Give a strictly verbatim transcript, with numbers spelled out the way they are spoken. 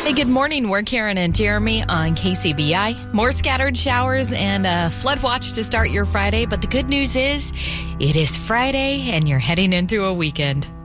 Hey, good morning. We're Karen and Jeremy on K C B I. More scattered showers and a flood watch to start your Friday. But the good news is it is Friday and you're heading into a weekend.